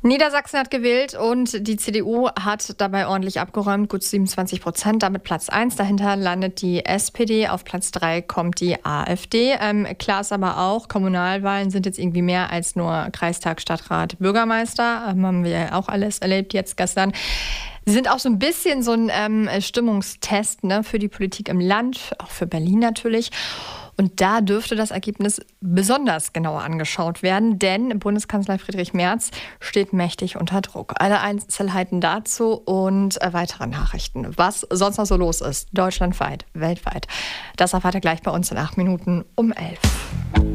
Niedersachsen hat gewählt und die CDU hat dabei ordentlich abgeräumt, gut 27%, damit Platz 1. Dahinter landet die SPD, auf Platz 3 kommt die AfD. Klar ist aber auch, Kommunalwahlen sind jetzt irgendwie mehr als nur Kreistag, Stadtrat, Bürgermeister. Haben wir ja auch alles erlebt jetzt gestern. Sie sind auch so ein bisschen so ein Stimmungstest, ne, für die Politik im Land, auch für Berlin natürlich. Und da dürfte das Ergebnis besonders genauer angeschaut werden, denn Bundeskanzler Friedrich Merz steht mächtig unter Druck. Alle Einzelheiten dazu und weitere Nachrichten, was sonst noch so los ist, deutschlandweit, weltweit. Das erfahrt ihr gleich bei uns in 8 Minuten um 11.